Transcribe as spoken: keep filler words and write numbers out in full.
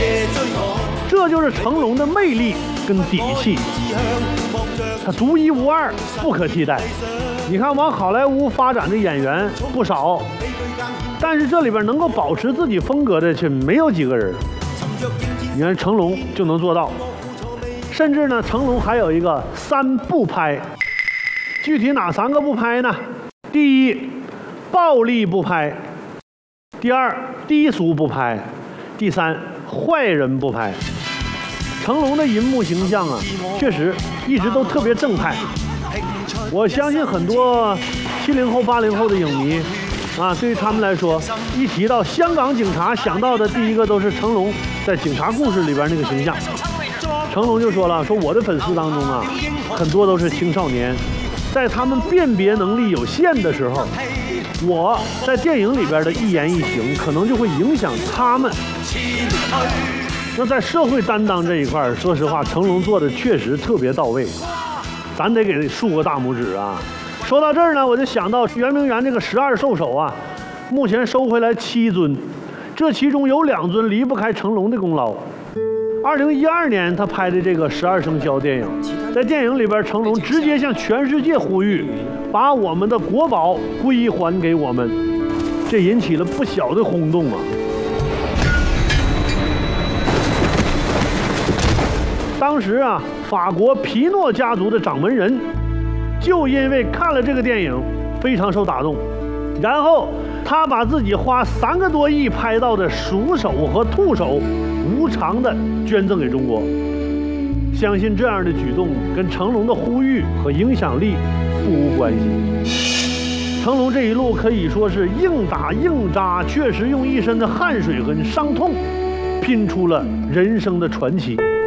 这就是成龙的魅力跟底气，他独一无二，不可替代。你看，往好莱坞发展的演员不少，但是这里边能够保持自己风格的却没有几个人。你看成龙就能做到，甚至呢，成龙还有一个三不拍。具体哪三个不拍呢？第一，暴力不拍；第二，低俗不拍；第三，坏人不拍。成龙的银幕形象啊，确实一直都特别正派。我相信很多七零后、八零后的影迷啊，对于他们来说，一提到香港警察，想到的第一个都是成龙在《警察故事》里边那个形象。成龙就说了，说我的粉丝当中啊，很多都是青少年，在他们辨别能力有限的时候，我在电影里边的一言一行，可能就会影响他们。那在社会担当这一块，说实话，成龙做的确实特别到位，咱得给竖个大拇指啊！说到这儿呢，我就想到圆明园这个十二兽首啊，目前收回来七尊，这其中有两尊离不开成龙的功劳。二零一二年他拍的这个十二生肖电影，在电影里边，成龙直接向全世界呼吁，把我们的国宝归还给我们，这引起了不小的轰动啊！当时啊，法国皮诺家族的掌门人就因为看了这个电影，非常受打动，然后他把自己花三个多亿拍到的鼠首和兔首无偿的捐赠给中国。相信这样的举动跟成龙的呼吁和影响力不无关系。成龙这一路可以说是硬打硬扎，确实用一身的汗水和伤痛拼出了人生的传奇。